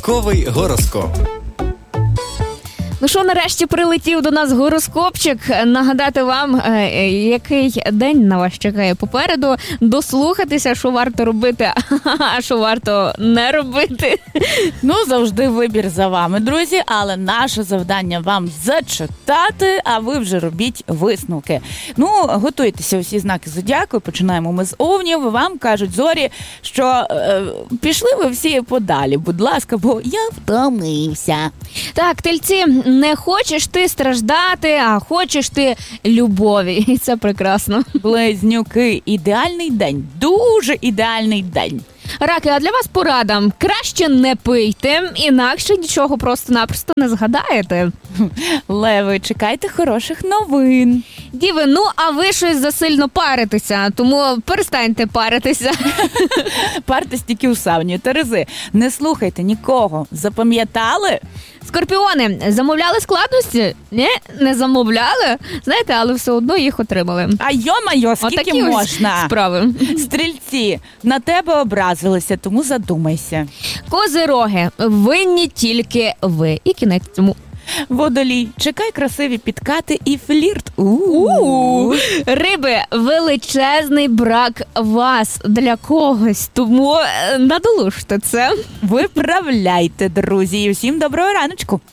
Ранковий гороскоп. Ну що, нарешті прилетів до нас гороскопчик. Нагадати вам, який день на вас чекає попереду. Дослухатися, що варто робити, а що варто не робити. Ну, завжди вибір за вами, друзі, але наше завдання вам зачитати, а ви вже робіть висновки. Ну, готуйтеся усі знаки зодіаку, починаємо ми з овнів. Вам кажуть зорі, що пішли ви всі подалі, будь ласка, бо я втомився. Так, тельці, не хочеш ти страждати, а хочеш ти любові. І це прекрасно. Близнюки, ідеальний день, дуже ідеальний день. Раки, а для вас порада. Краще не пийте, інакше нічого просто-напросто не згадаєте. Леви, чекайте хороших новин. Діви, ну а ви щось засильно паритеся, тому перестаньте паритися. Партесь тільки у сауні. Терези, не слухайте нікого. Запам'ятали? Скорпіони, замовляли складності? Ні, не замовляли. Знаєте, але все одно їх отримали. А йо-майо, скільки Отакі можна? Справи. Стрільці, на тебе образилися, тому задумайся. Козироги, винні тільки ви. І кінець цьому. Водолій, чекай красиві підкати і флірт. Риби, величезний брак вас для когось, тому надолужте це. Виправляйте, друзі, і всім доброго раночку.